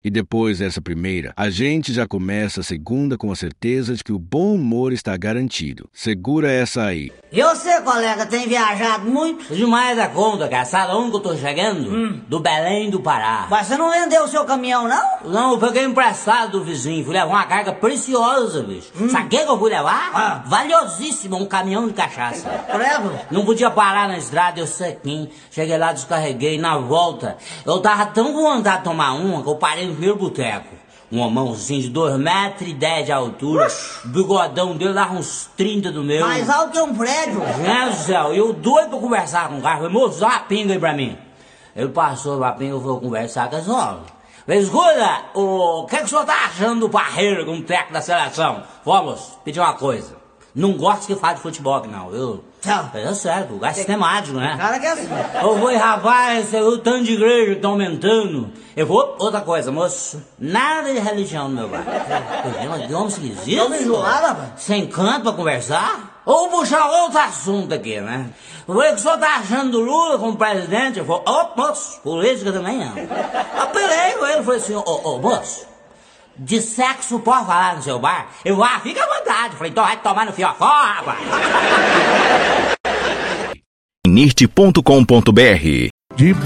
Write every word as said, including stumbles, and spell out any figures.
e depois dessa primeira, a gente já começa a segunda com a certeza de que o bom humor está garantido. Segura essa aí. E você, colega, tem viajado muito? Demais da conta, cara. Sabe onde que eu tô chegando? Hum. Do Belém do Pará. Mas você não vendeu o seu caminhão, não? Não, eu peguei emprestado do vizinho. Fui levar uma carga preciosa, bicho. Hum. Sabe o que eu fui levar? Ah. Valiosíssimo, um caminhão de cachaça. Credo. Não podia parar na estrada, eu sequinho. Cheguei lá, descarreguei. Na volta, eu tava tão com vontade de tomar uma que eu parei no primeiro boteco. Um homãozinho de dois metros e dez de altura. O bigodão dele dava uns trinta do meu. Mais alto que um prédio. Gente do céu, eu doido pra conversar com o cara. Falei, moço, dá uma pinga aí pra mim. Ele passou a pinga, eu vou conversar com a senhora. Falei, escuta, o que, que o senhor tá achando do Parreira como técnico da seleção? Falei, moço, pedir uma coisa. Não gosto que fale de futebol aqui, não, viu? É sério, o lugar é sistemático, né? Cara que é assim. Eu vou, rapaz, você viu o tanto de igreja que tá aumentando. Eu vou, outra coisa, moço, nada de religião no meu bar. Eu de homem esquisito. Não me enjoada, rapaz. Sem canto pra conversar? Ou puxar outro assunto aqui, né? O que o senhor tá achando do Lula como presidente? Eu falei, ô, moço, política também não. Apelei com ele e falei assim, ô, ô, moço, de sexo pode falar no seu bar? Eu falei, ah, fica à vontade. Falei, então vai tomar no fiofó, rapaz. nirte ponto com ponto br